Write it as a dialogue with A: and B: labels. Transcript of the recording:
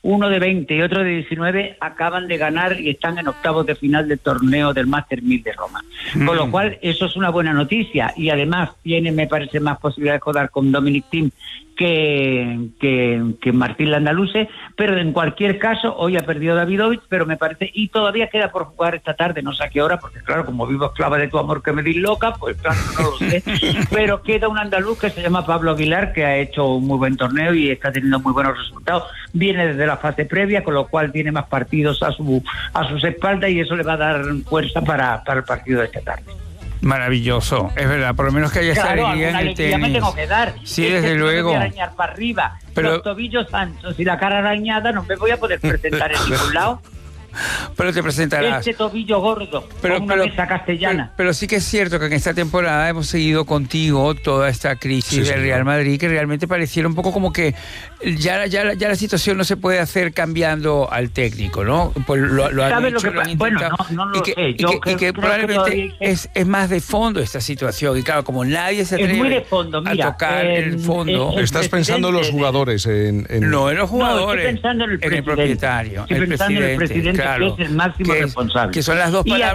A: uno de 20 y otro de 19, acaban de ganar y están en octavos de final del torneo del Master 1000 de Roma. Con lo cual, eso es una buena noticia. Y además tiene, me parece, más posibilidades de jugar con Dominic Thiem que Martín Landaluce, pero en cualquier caso, hoy ha perdido Davidovich, pero me parece, y todavía queda por jugar esta tarde, no sé a qué hora, porque claro, como vivo esclava de tu amor que me disloca, pues claro, no lo sé, pero queda un andaluz que se llama Pablo Aguilar, que ha hecho un muy buen torneo y está teniendo muy buenos resultados, viene desde la fase previa, con lo cual tiene más partidos a sus espaldas y eso le va a dar fuerza para el partido de esta tarde.
B: Maravilloso, es verdad, por lo menos que haya esa alegría en el tenis.
A: Me tengo que dar.
B: Sí, desde luego.
A: Me voy a arañar para arriba, pero los tobillos anchos y la cara arañada, no me voy a poder presentar en ningún lado.
B: Pero te presentarás.
A: Este tobillo gordo, con una mesa castellana.
B: Pero sí que es cierto que en esta temporada hemos seguido contigo toda esta crisis del Real Madrid, que realmente pareciera un poco como que ya la situación no se puede hacer cambiando al técnico, ¿no? Pues lo han hecho, lo han intentado.
A: Bueno, no lo sé.
B: Y que probablemente es más de fondo esta situación. Y claro, como nadie se atreve a tocar el fondo...
C: Estás pensando en los jugadores.
B: No, en los jugadores.
A: No, estoy pensando en el
B: propietario,
A: estoy pensando en el presidente, claro, que es el máximo responsable.
B: Que son las dos palabras